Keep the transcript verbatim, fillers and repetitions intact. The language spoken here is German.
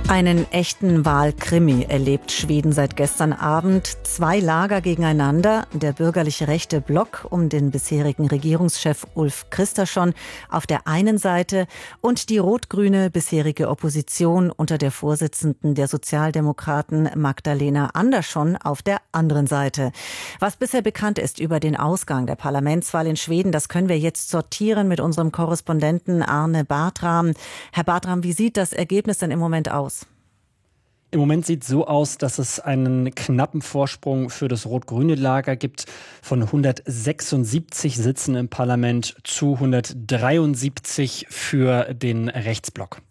Einen echten Wahlkrimi erlebt Schweden seit gestern Abend. Zwei Lager gegeneinander. Der bürgerliche rechte Block um den bisherigen Regierungschef Ulf Kristersson auf der einen Seite und die rot-grüne bisherige Opposition unter der Vorsitzenden der Sozialdemokraten Magdalena Andersson auf der anderen Seite. Was bisher bekannt ist über den Ausgang der Parlamentswahl in Schweden, das können wir jetzt sortieren mit unserem Korrespondenten Arne Bartram. Herr Bartram, wie sieht das Ergebnis denn im Moment aus? Im Moment sieht es so aus, dass es einen knappen Vorsprung für das rot-grüne Lager gibt von hundertsechsundsiebzig Sitzen im Parlament zu hundertdreiundsiebzig für den Rechtsblock.